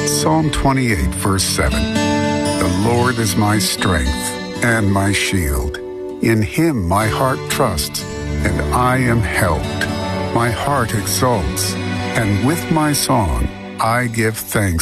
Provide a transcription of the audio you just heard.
Psalm 28, verse 7. The Lord is my strength and my shield. In him my heart trusts, and I am helped. My heart exults, and with my song I give thanks